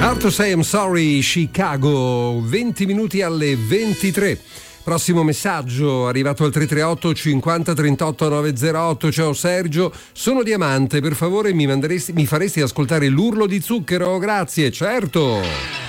Hard to Say I'm Sorry, Chicago, 20 minuti alle 23. Prossimo messaggio arrivato al 338 50 38 908. Ciao Sergio, sono Diamante, per favore mi faresti ascoltare l'urlo di Zucchero? Grazie, certo.